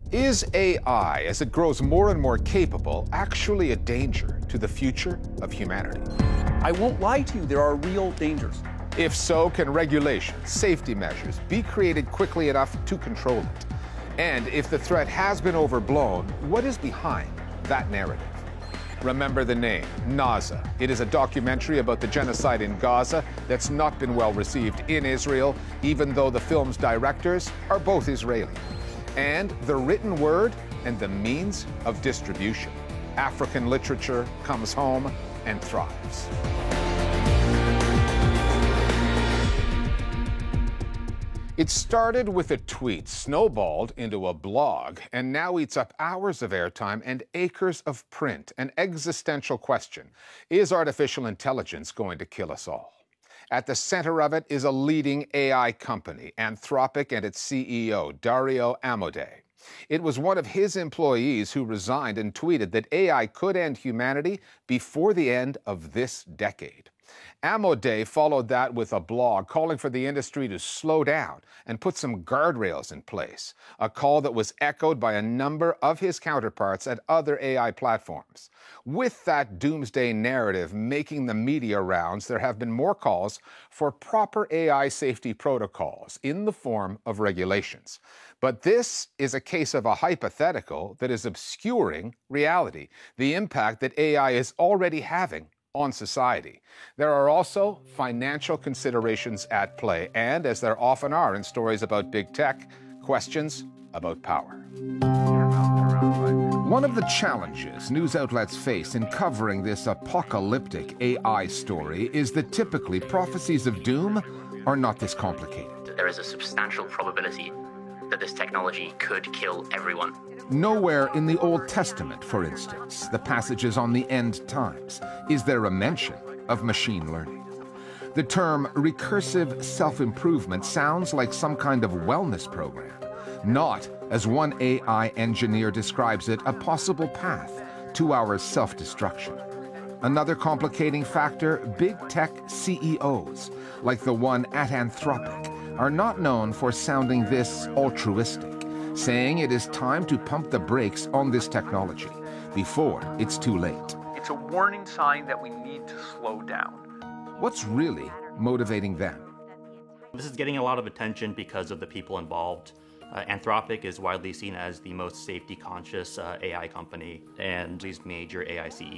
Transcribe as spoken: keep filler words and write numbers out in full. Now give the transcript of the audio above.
Is A I, as it grows more and more capable, actually a danger to the future of humanity? I won't lie to you, there are real dangers. If so, can regulations, safety measures be created quickly enough to control it? And if the threat has been overblown, what is behind that narrative? Remember the name, Naza. It is a documentary about the genocide in Gaza that's not been well received in Israel, even though the film's directors are both Israeli. And the written word and the means of distribution. African literature comes home and thrives. It started with a tweet, snowballed into a blog, and now eats up hours of airtime and acres of print. An existential question: is artificial intelligence going to kill us all? At the center of it is a leading A I company, Anthropic, and its C E O, Dario Amodei. It was one of his employees who resigned and tweeted that A I could end humanity before the end of this decade. Amodei followed that with a blog calling for the industry to slow down and put some guardrails in place, a call that was echoed by a number of his counterparts at other A I platforms. With that doomsday narrative making the media rounds, there have been more calls for proper A I safety protocols in the form of regulations. But this is a case of a hypothetical that is obscuring reality, the impact that A I is already having on society. There are also financial considerations at play, and as there often are in stories about big tech, questions about power. One of the challenges news outlets face in covering this apocalyptic A I story is that typically prophecies of doom are not this complicated. There is a substantial probability that this technology could kill everyone. Nowhere in the Old Testament, for instance, the passages on the end times, is there a mention of machine learning. The term recursive self-improvement sounds like some kind of wellness program, not, as one A I engineer describes it, a possible path to our self-destruction. Another complicating factor, big tech C E Os, like the one at Anthropic, are not known for sounding this altruistic, saying it is time to pump the brakes on this technology before it's too late. It's a warning sign that we need to slow down. What's really motivating them? This is getting a lot of attention because of the people involved. Uh, Anthropic is widely seen as the most safety-conscious uh, A I company, and these major A I C